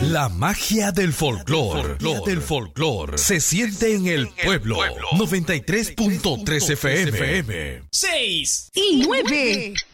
La magia del folclor se siente en el pueblo. 93.3 FM. 6 y 9.